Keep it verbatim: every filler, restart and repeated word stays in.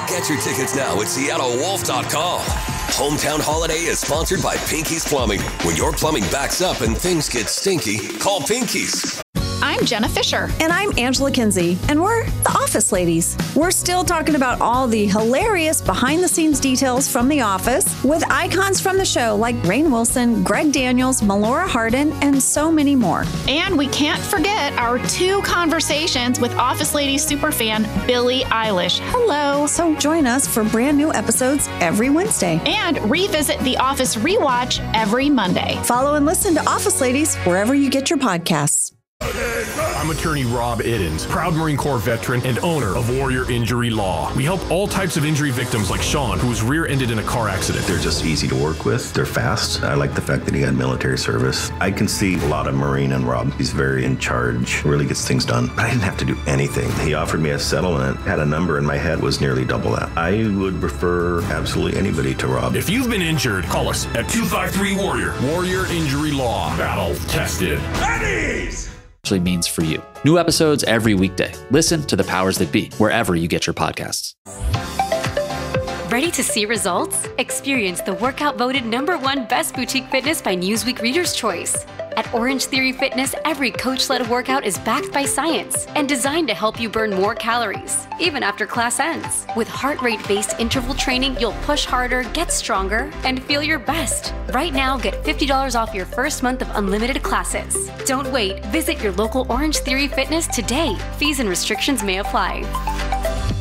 Get your tickets now at seattle wolf dot com. Hometown Holiday is sponsored by Pinky's Plumbing. When your plumbing backs up and things get stinky, call Pinky's. I'm Jenna Fisher. And I'm Angela Kinsey. And we're the Office Ladies. We're still talking about all the hilarious behind-the-scenes details from The Office with icons from the show like Rainn Wilson, Greg Daniels, Melora Hardin, and so many more. And we can't forget our two conversations with Office Ladies superfan Billie Eilish. Hello. So join us for brand new episodes every Wednesday. And revisit The Office Rewatch every Monday. Follow and listen to Office Ladies wherever you get your podcasts. I'm attorney Rob Iddens, proud Marine Corps veteran and owner of Warrior Injury Law. We help all types of injury victims like Sean, who was rear-ended in a car accident. They're just easy to work with. They're fast. I like the fact that he had military service. I can see a lot of Marine in Rob. He's very in charge, really gets things done. But I didn't have to do anything. He offered me a settlement, had a number in my head, was nearly double that. I would refer absolutely anybody to Rob. If you've been injured, call us at two five three Warrior. Warrior Injury Law. Battle tested. Eddie's! Actually means for you. New episodes every weekday. Listen to The Powers That Be wherever you get your podcasts. Ready to see results? Experience the workout voted number one best boutique fitness by Newsweek Reader's Choice. At Orange Theory Fitness, every coach-led workout is backed by science and designed to help you burn more calories, even after class ends. With heart rate-based interval training, you'll push harder, get stronger, and feel your best. Right now, get fifty dollars off your first month of unlimited classes. Don't wait. Visit your local Orange Theory Fitness today. Fees and restrictions may apply.